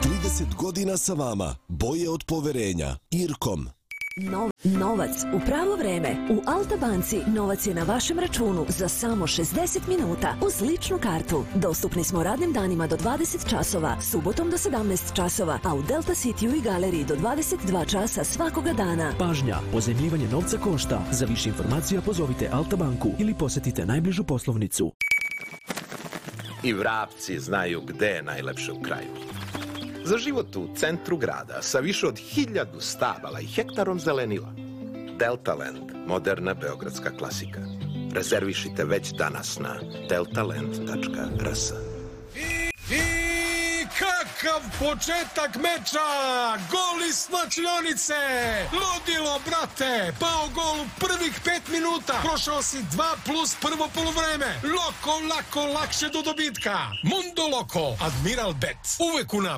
30 godina sa vama, bolje od poverenja. Irkom. Novac u pravo vreme. U Alta banci novac je na vašem računu za samo 60 minuta uz ličnu kartu. Dostupni smo radnim danima do 20 časova, subotom do 17 časova, a u Delta Cityu i galeriji do 22 časa svakoga dana. Pažnja, pozajmljivanje novca košta. Za više informacija pozovite Alta banku ili posjetite najbližu poslovnicu. I vrapci znaju gde je najlepše u kraju. Za život u centru grada sa više od 1000 stabala i hektarom zelenila. Deltaland, moderna beogradska klasika. Rezervišite već danas na deltaland.rs. I kakav početak meča! Gol iz slačionice! Ludilo, brate! Pao gol u prvih 5 minuta! Prošao si 2 plus prvo poluvreme! Loko, lako, lakše do dobitka! Mundo Loko, Admiral Bet. Uvek u napred.